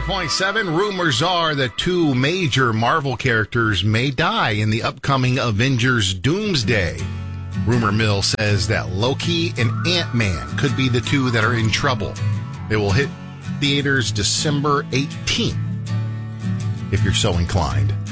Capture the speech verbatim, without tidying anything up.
point seven, rumors are that two major Marvel characters may die in the upcoming Avengers Doomsday. Rumor Mill says that Loki and Ant-Man could be the two that are in trouble. It will hit theaters December eighteenth, if you're so inclined.